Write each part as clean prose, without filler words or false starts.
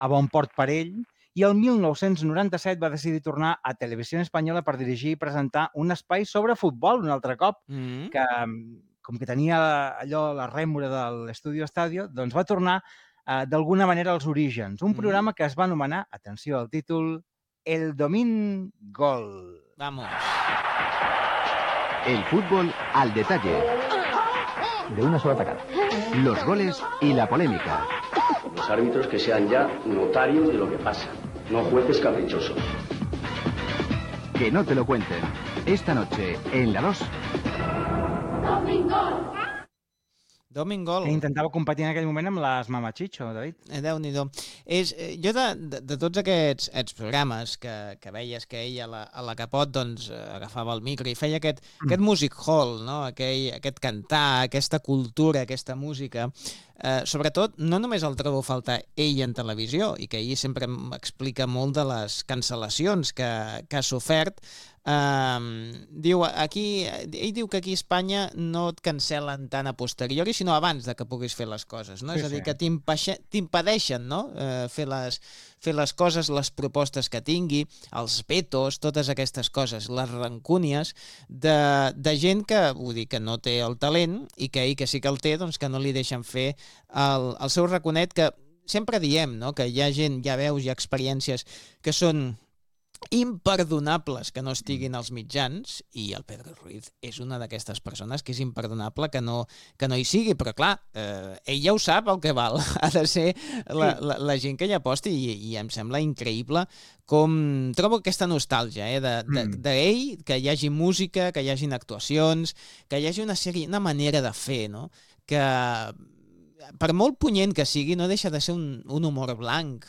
a bon port per ell, i el 1997 va decidir tornar a Televisió Espanyola per dirigir i presentar un espai sobre futbol un altre cop, que com que tenia allò, la rèmora de l'Estudio Estadio, doncs va tornar d'alguna manera als orígens. Un programa que es va anomenar, atenció al títol, El Domingol. Vamos. El fútbol al detalle. De una sola tacada. Los goles y la polémica. Los árbitros que sean ya notarios de lo que pasa, no jueces caprichosos. Que no te lo cuenten. Esta noche, en la 2... Domingol. Que intentava competir en aquell moment amb les Mamachicho, David. Déu-n'hi-do. Jo de tots aquests programes que veies que ell a la Capot doncs, agafava el micro i feia aquest music hall, no? Aquest cantar, aquesta cultura, aquesta música, sobretot no només el trobo a faltar ell en televisió i que ell sempre m'explica molt de les cancel·lacions que ha sofert. Ell diu que aquí a Espanya no et cancel·len tant a posteriori sinó abans de que puguis fer les coses, no? És a dir, que t'impedeixen, no? fer les coses, les propostes que tingui, els vetos, totes aquestes coses, les rancúnies de gent que, vull dir, que no té el talent i que ell que sí que el té, doncs que no li deixen fer el seu raconet, que sempre diem, no? Que hi ha gent, hi ha veus, hi ha experiències que són imperdonables que no estiguin als mitjans, i el Pedro Ruiz és una d'aquestes persones que és imperdonable que no hi sigui, però clar, ell ja ho sap el que val, ha de ser la gent que hi aposti, i em sembla increïble com trobo aquesta nostàlgia d'ell, que hi hagi música, que hi hagin actuacions, que hi hagi una manera de fer, no? Que per molt punyent que sigui, no deixa de ser un humor blanc,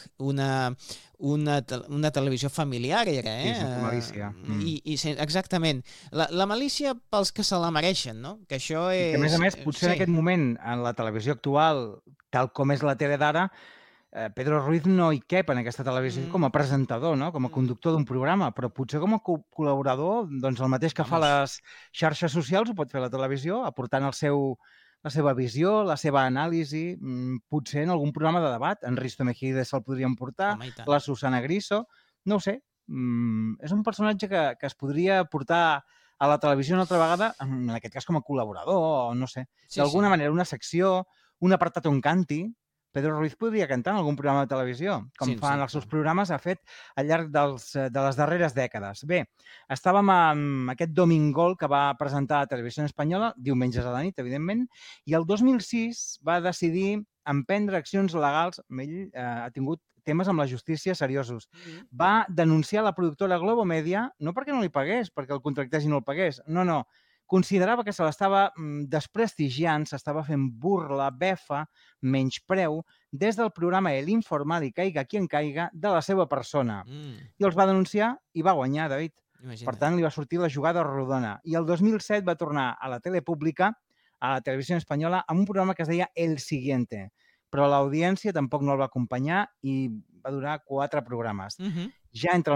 una televisió familiar era, Sí, sense malícia. Exactament. La malícia pels que se la mereixen, no? Que això és... I que, a més, potser en aquest moment, en la televisió actual, tal com és la tele d'ara, Pedro Ruiz no hi cap en aquesta televisió com a presentador, no? Com a conductor d'un programa, però potser com a col·laborador, doncs el mateix que fa les xarxes socials ho pot fer la televisió, aportant la seva visió, la seva anàlisi, potser en algun programa de debat. En Risto Mejide se'l podrien portar, la Susana Griso, no ho sé. És un personatge que es podria portar a la televisió una altra vegada, en aquest cas com a col·laborador, o no sé. D'alguna manera, una secció, un apartat on canti. Pedro Ruiz podria cantar en algun programa de televisió, com fan els seus programes, ha fet al llarg de les darreres dècades. Bé, estàvem amb aquest Domingol que va presentar a Televisió Espanyola, diumenges a la nit, evidentment, i el 2006 va decidir emprendre accions legals. Ell ha tingut temes amb la justícia seriosos. Va denunciar la productora Globo Media, no perquè no li pagués, perquè el contractés i no el pagués, no. Considerava que se l'estava desprestigiant, s'estava fent burla, befa, menyspreu, des del programa El Informal i Caiga qui en caiga de la seva persona. I els va denunciar i va guanyar, David. Per tant, li va sortir la jugada rodona. I el 2007 va tornar a la tele pública, a la Televisió Espanyola, amb un programa que es deia El Siguiente. Però l'audiència tampoc no el va acompanyar i va durar 4 programes. Ja entre el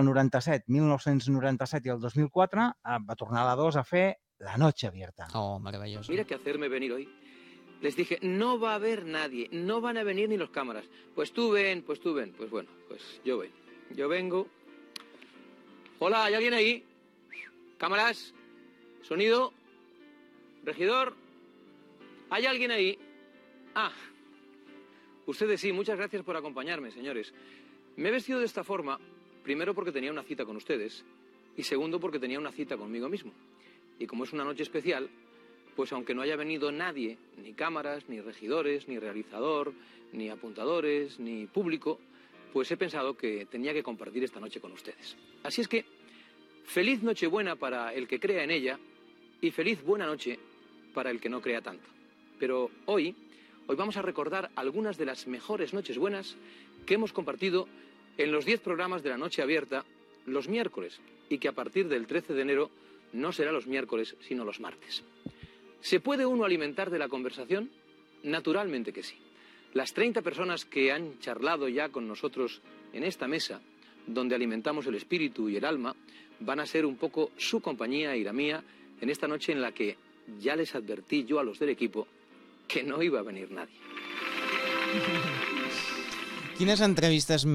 1997 i el 2004 va tornar a la 2 a fer La Noche Abierta. Oh, maravilloso. Mira que hacerme venir hoy. Les dije, no va a haber nadie, no van a venir ni los cámaras. Pues tú ven. Pues bueno, pues yo ven. Yo vengo. Hola, ¿hay alguien ahí? Cámaras, sonido, regidor. ¿Hay alguien ahí? Ah, ustedes sí, muchas gracias por acompañarme, señores. Me he vestido de esta forma, primero porque tenía una cita con ustedes y segundo porque tenía una cita conmigo mismo. Y como es una noche especial, pues aunque no haya venido nadie, ni cámaras, ni regidores, ni realizador, ni apuntadores, ni público, pues he pensado que tenía que compartir esta noche con ustedes. Así es que, feliz Nochebuena para el que crea en ella y feliz buena noche para el que no crea tanto. Pero hoy vamos a recordar algunas de las mejores noches buenas que hemos compartido en los 10 programas de La Noche Abierta los miércoles y que a partir del 13 de enero no será los miércoles, sino los martes. ¿Se puede uno alimentar de la conversación? Naturalmente que sí. Las 30 personas que han charlado ya con nosotros en esta mesa, donde alimentamos el espíritu y el alma, van a ser un poco su compañía y la mía en esta noche en la que ya les advertí yo a los del equipo que no iba a venir nadie. Quines entrevistes